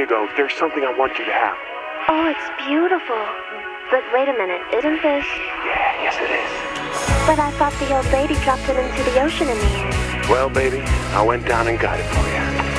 you go. There's something I want you to have. Oh, it's beautiful. But wait a minute, isn't this... Yeah, yes it is. But I thought the old lady dropped it into the ocean in the end. Well, baby, I went down and got it for you.